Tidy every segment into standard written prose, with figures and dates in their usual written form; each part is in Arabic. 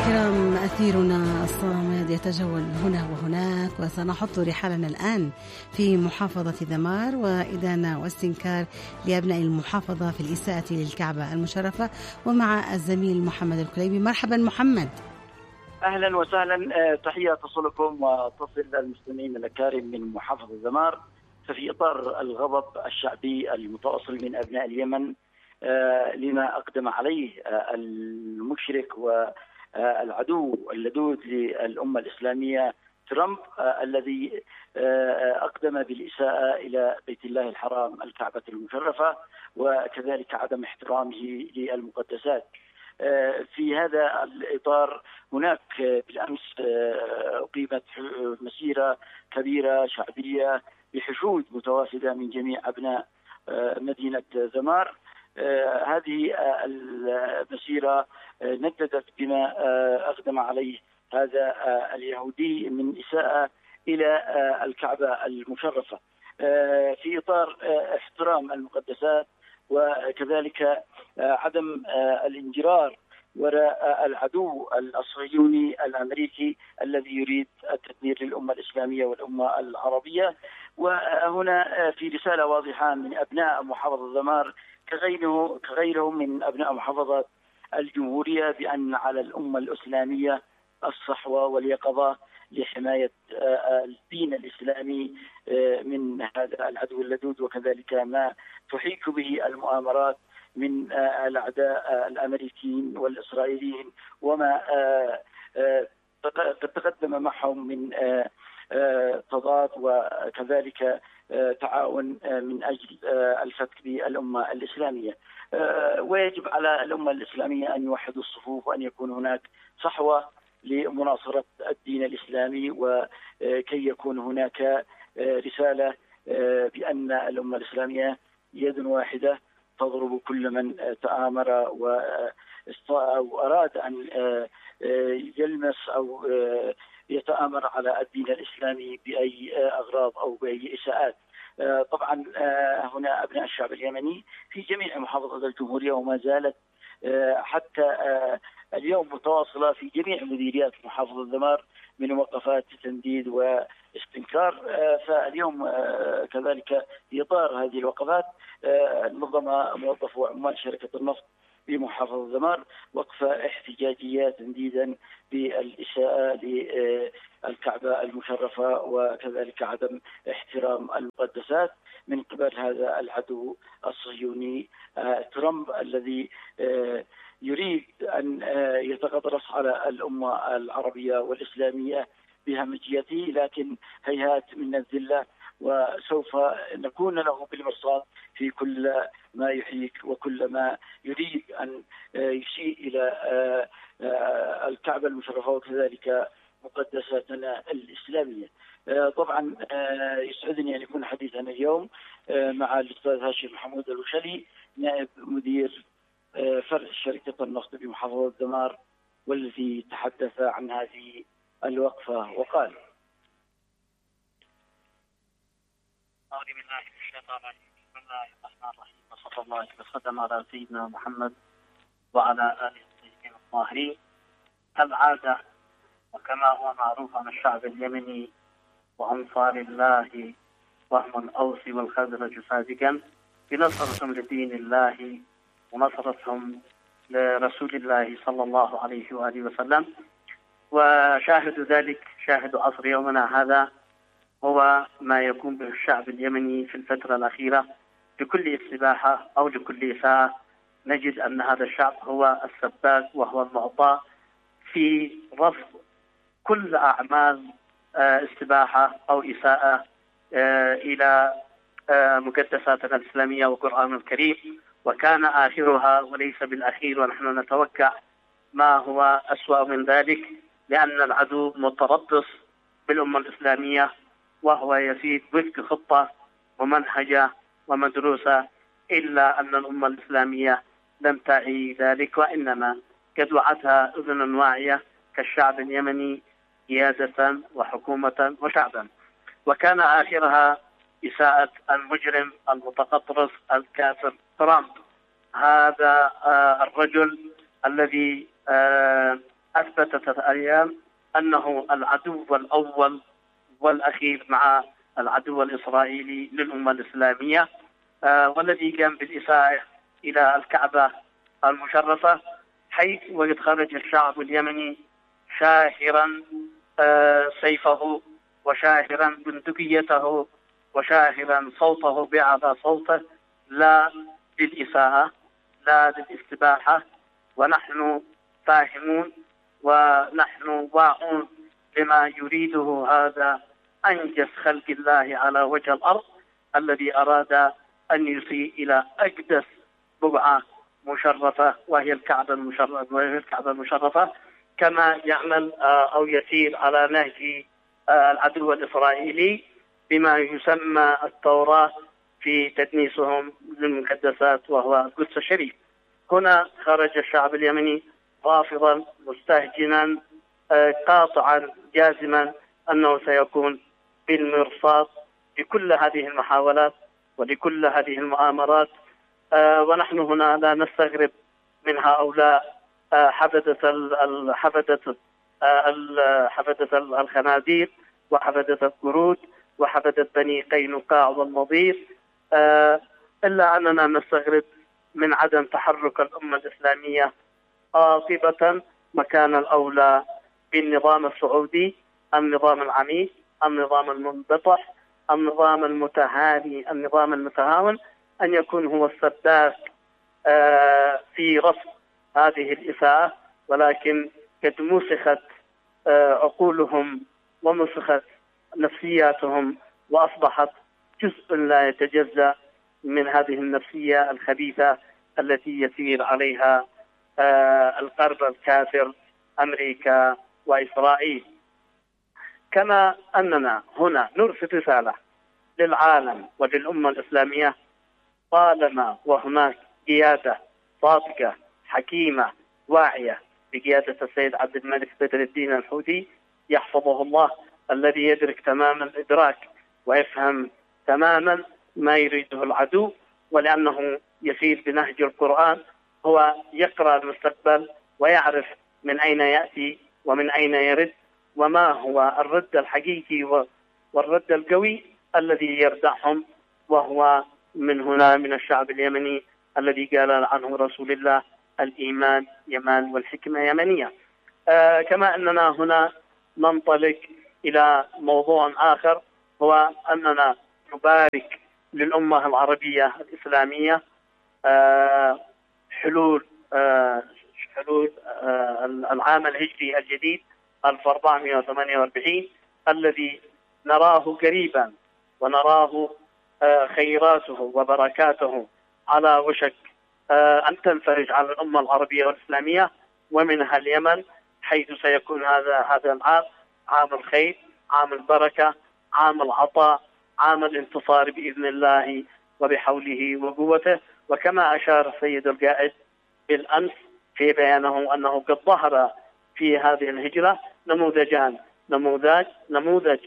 الكرام، أثيرنا الصامد يتجول هنا وهناك، وسنحط رحالنا الآن في محافظة ذمار وإدانة واستنكار لأبناء المحافظة في الإساءة للكعبة المشرفة، ومع الزميل محمد الكليبي. مرحبا محمد. أهلا وسهلا، تحية تصلكم وتصل المستمعين الأكارم من محافظة ذمار. ففي إطار الغضب الشعبي المتواصل من أبناء اليمن لما أقدم عليه المشرك والعدو اللدود للأمة الإسلامية ترامب، الذي أقدم بالإساءة إلى بيت الله الحرام الكعبة المشرفة، وكذلك عدم احترامه للمقدسات. في هذا الإطار هناك بالأمس أقيمت مسيرة كبيرة شعبية بحشود متوافدة من جميع أبناء مدينة ذمار. هذه المسيرة نددت بما أقدم عليه هذا اليهودي من إساءة إلى الكعبة المشرفة في إطار احترام المقدسات، وكذلك عدم الانجرار وراء العدو الصهيوني الأمريكي الذي يريد التدمير للأمة الإسلامية والأمة العربية. وهنا في رسالة واضحة من أبناء محافظة ذمار كغيرهم من أبناء محافظة الجمهورية بأن على الأمة الإسلامية الصحوة واليقظة لحماية الدين الإسلامي من هذا العدو اللدود، وكذلك ما تحيك به المؤامرات من الأعداء الأمريكيين والإسرائيليين، وما قد تقدم معهم من تضاد وكذلك تعاون من أجل الفتك بالأمة الإسلامية. ويجب على الأمة الإسلامية أن يوحدوا الصفوف، وأن يكون هناك صحوة لمناصرة الدين الإسلامي، وكي يكون هناك رسالة بأن الأمة الإسلامية يد واحدة تضرب كل من تآمر أو أراد أن يلمس أو يتآمر على الدين الإسلامي بأي أغراض أو بأي إساءات. طبعا هنا أبناء الشعب اليمني في جميع محافظات الجمهورية، وما زالت حتى اليوم متواصلة في جميع مديريات محافظة ذمار من وقفات تنديد واستنكار. فاليوم كذلك في إطار هذه الوقفات نظم موظفو عمال شركة النفط بمحافظة ذمار وقفة احتجاجية تنديدا بالإساءة للكعبة المشرفة، وكذلك عدم احترام المقدسات من قبل هذا العدو الصهيوني ترامب، الذي يريد أن يتغطرس على الأمة العربية والإسلامية بهمجيته، لكن هيهات من الذلة، وسوف نكون له بالمرصاد في كل ما يحيك وكل ما يريد أن يسيء إلى الكعبة المشرفة وكذلك مقدساتنا الإسلامية. طبعا يسعدني أن يكون حديثنا اليوم مع الأستاذ هاشم محمود الوشلي، نائب مدير فرع شركة النفط بمحافظة ذمار، والذي تحدث عن هذه الوقفة وقال: أعوذ بالله من الشيطان الرجيم، بسم الله الرحمن الرحيم، وصلى الله وسلم على سيدنا محمد وعلى آله الطيبين الطاهرين. كالعادة وكما هو معروف عن الشعب اليمني وأنصار الله وهم الأوس والخزرج صادقا بنصرتهم لدين الله ونصرتهم لرسول الله صلى الله عليه وآله وسلم. وشاهد ذلك، شاهد عصر يومنا هذا، هو ما يقوم به الشعب اليمني في الفترة الأخيرة بكل استباحة أو لكل إساءة. نجد أن هذا الشعب هو السباق وهو المعطى في رفض كل أعمال استباحة أو إساءة إلى مقدساتنا الإسلامية وقرآن الكريم، وكان آخرها وليس بالأخير، ونحن نتوقع ما هو أسوأ من ذلك، لأن العدو متربص بالأمة الإسلامية، وهو يسير وفق خطة ومنهجة ومدروسة، إلا أن الأمة الإسلامية لم تعي ذلك، وإنما قد وعتها أذن واعية كالشعب اليمني قيادة وحكومة وشعبا. وكان آخرها إساءة المجرم المتقطرس الكافر ترامب، هذا الرجل الذي أثبتت الأيام أنه العدو الأول والأخير مع العدو الإسرائيلي للأمة الإسلامية، والذي قام بالإساءة إلى الكعبة المشرفة، حيث وقد خرج الشعب اليمني شاهرا سيفه وشاهرا بندقيته وشاهرا صوته بأعلى صوته، لا للإساءة لا للاستباحة. ونحن فاهمون ونحن واعون لما يريده هذا أنجس خلق الله على وجه الأرض، الذي أراد أن يسيء إلى أقدس بقعة مشرفة وهي الكعبة المشرفة، كما يعمل أو يسير على نهج العدو الإسرائيلي بما يسمى التوراة في تدنيسهم للمقدسات وهو القدس الشريف. هنا خرج الشعب اليمني رافضا مستهجنا قاطعا جازما أنه سيكون بالمرصاد لكل هذه المحاولات ولكل هذه المؤامرات. ونحن هنا لا نستغرب من هؤلاء حفدة الخنازير وحفدة القرود وحفدة بني قينقاع والنضير، إلا أننا نستغرب من عدم تحرك الأمة الإسلامية قاطبة مكان الأولى بالنظام السعودي، النظام العميق، النظام المنبطح، النظام المتهاني، النظام المتهاون، أن يكون هو السباك في رفض هذه الإساءة. ولكن قد مسخت عقولهم ومسخت نفسياتهم، وأصبحت جزء لا يتجزأ من هذه النفسية الخبيثة التي يسير عليها الغرب الكافر أمريكا وإسرائيل. كما أننا هنا نرسل رسالة للعالم وللأمة الإسلامية، طالما وهناك قيادة صادقة حكيمة واعية بقيادة السيد عبد الملك بدر الدين الحوثي يحفظه الله، الذي يدرك تمام الإدراك ويفهم تماما ما يريده العدو، ولأنه يسير بنهج القرآن، هو يقرأ المستقبل ويعرف من أين يأتي ومن أين يرد، وما هو الرد الحقيقي والرد القوي الذي يردعهم، وهو من هنا من الشعب اليمني الذي قال عنه رسول الله: الإيمان يمان والحكمة يمنية. كما أننا هنا ننطلق إلى موضوع آخر، هو أننا نبارك للأمة العربية الإسلامية حلول العام الهجري الجديد 1448 الذي نراه قريبا ونراه خيراته وبركاته على وشك أن تنفرج على الأمة العربية والإسلامية، ومنها اليمن، حيث سيكون هذا العام عام الخير، عام البركة، عام العطاء، عام الانتصار بإذن الله وبحوله وقوته. وكما أشار السيد القائد بالأمس في بيانه أنه قد ظهر في هذه الهجرة نموذجان: نموذج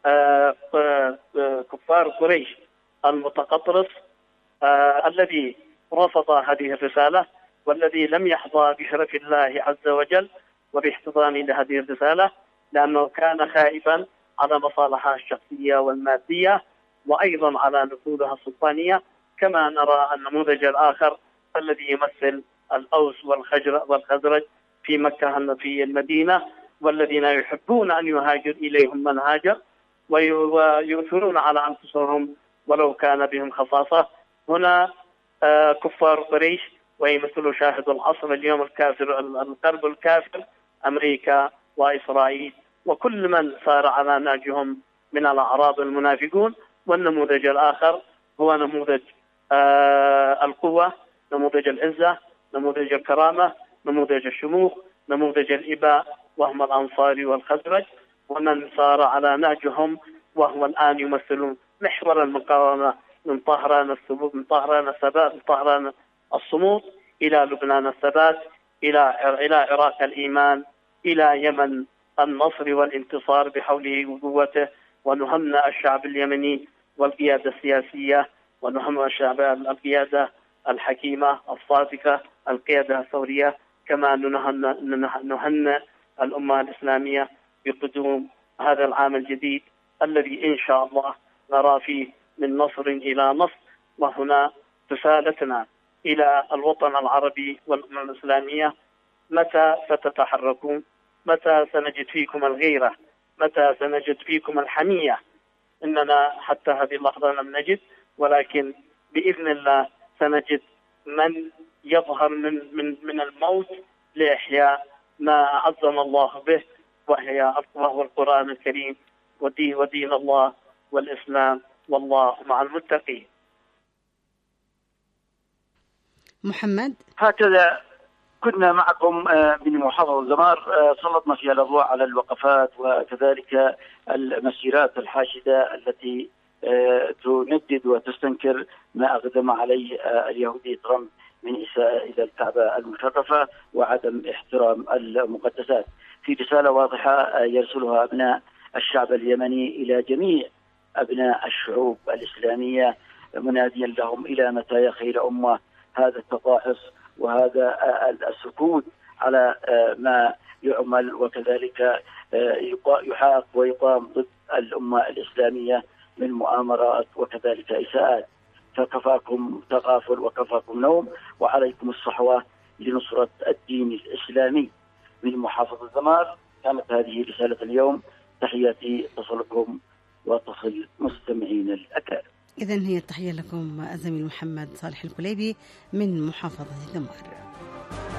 كفار قريش المتقطرس الذي رفض هذه الرسالة، والذي لم يحظى بشرف الله عز وجل وباحتضان لهذه الرسالة، لأنه كان خائفا على مصالحه الشخصية والمادية وأيضا على نفوذها السلطانية. كما نرى النموذج الآخر الذي يمثل الأوس والخزرج في مكة في المدينة، والذين يحبون أن يهاجر إليهم من هاجر ويؤثرون على أنفسهم ولو كان بهم خصاصة. هنا كفار قريش ويمثل شاهد العصر اليوم الكافر، الغرب الكافر، أمريكا وإسرائيل وكل من صار على نهجهم من الأعراب المنافقون. والنموذج الآخر هو نموذج القوة، نموذج العزة، نموذج الكرامة، نموذج الشموخ، نموذج الإباء، وهم الأنصار والخزرج، ومن صار على نهجهم وهو الآن يمثل محور المقاومة من طهران الثبات، من طهران الصمود إلى لبنان الثبات، إلى عراق الإيمان، إلى يمن النصر والانتصار بحوله وقوته. ونهنئ الشعب اليمني والقيادة السياسية، ونهنئ الشعب القيادة الحكيمة الصادقة، القيادة الثورية، كما نهنئ الأمة الإسلامية بقدوم هذا العام الجديد الذي إن شاء الله نرى فيه من نصر إلى نصر. وهنا رسالتنا إلى الوطن العربي والأمة الإسلامية: متى ستتحركون؟ متى سنجد فيكم الغيرة؟ متى سنجد فيكم الحمية؟ إننا حتى هذه اللحظة لم نجد، ولكن بإذن الله سنجد من يظهر من الموت لإحياء ما أعزنا الله به، وهو القرآن الكريم ودين الله والإسلام، والله مع المتقين. محمد، هكذا كنا معكم من محافظة الدمار، سلطنا فيها الأضواء على الوقفات وكذلك المسيرات الحاشدة التي تندد وتستنكر ما أقدم عليه اليهودي ترامب من إساءة إلى الكعبة المشرفة وعدم احترام المقدسات، في رسالة واضحة يرسلها أبناء الشعب اليمني إلى جميع أبناء الشعوب الإسلامية، مناديا لهم: إلى متى يا خير أمة هذا التضاحص وهذا السكوت على ما يعمل، وكذلك يحاق ويقام ضد الأمة الإسلامية من مؤامرات وكذلك إساءات. فكفاكم تغافل وكفاكم نوم، وعليكم الصحوة لنصرة الدين الإسلامي. من محافظة الدمار كانت هذه رسالة اليوم. تحياتي تصلكم وتصل مستمعين الأكارم. إذن هي التحية لكم الزميل محمد صالح الكليبي من محافظة الدمار.